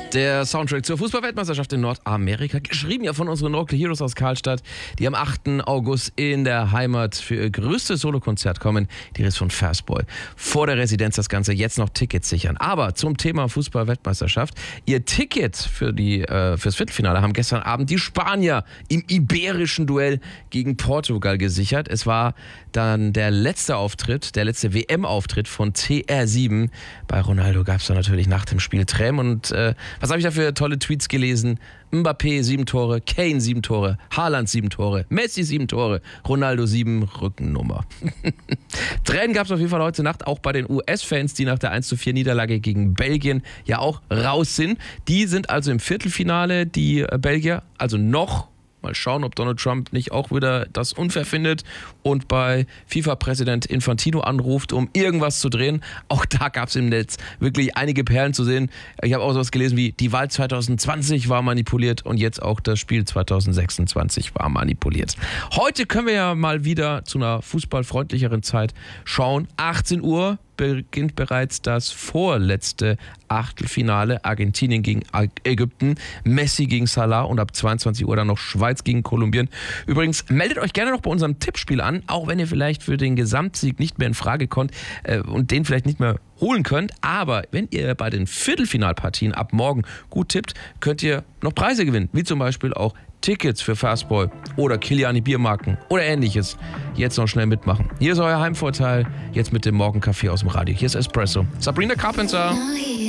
Der Soundtrack zur Fußball-Weltmeisterschaft in Nordamerika, geschrieben ja von unseren Local Heroes aus Karlstadt, die am 8. August in der Heimat für ihr größtes Solokonzert kommen. Die Rede ist von Fastboy. Vor der Residenz das Ganze, jetzt noch Tickets sichern. Aber zum Thema Fußball-Weltmeisterschaft. Ihr Ticket fürs Viertelfinale haben gestern Abend die Spanier im iberischen Duell gegen Portugal gesichert. Es war dann der letzte WM-Auftritt von CR7. Bei Ronaldo gab es da natürlich nach dem Spiel Tränen. Und was habe ich da für tolle Tweets gelesen? Mbappé 7 Tore, Kane 7 Tore, Haaland 7 Tore, Messi 7 Tore, Ronaldo 7, Rückennummer. Tränen gab es auf jeden Fall heute Nacht auch bei den US-Fans, die nach der 1:4 Niederlage gegen Belgien ja auch raus sind. Die sind also im Viertelfinale, die Belgier, also noch. Mal schauen, ob Donald Trump nicht auch wieder das unfair findet und bei FIFA-Präsident Infantino anruft, um irgendwas zu drehen. Auch da gab es im Netz wirklich einige Perlen zu sehen. Ich habe auch sowas gelesen wie, die Wahl 2020 war manipuliert und jetzt auch das Spiel 2026 war manipuliert. Heute können wir ja mal wieder zu einer fußballfreundlicheren Zeit schauen. 18 Uhr beginnt bereits das vorletzte Achtelfinale. Argentinien gegen Ägypten, Messi gegen Salah und ab 22 Uhr dann noch Schweiz gegen Kolumbien. Übrigens, meldet euch gerne noch bei unserem Tippspiel an, auch wenn ihr vielleicht für den Gesamtsieg nicht mehr in Frage kommt und den vielleicht nicht mehr holen könnt. Aber wenn ihr bei den Viertelfinalpartien ab morgen gut tippt, könnt ihr noch Preise gewinnen, wie zum Beispiel auch Tickets für Fastboy oder Kiliani Biermarken oder ähnliches. Jetzt noch schnell mitmachen. Hier ist euer Heimvorteil, jetzt mit dem Morgenkaffee aus dem Radio. Hier ist Espresso. Sabrina Carpenter.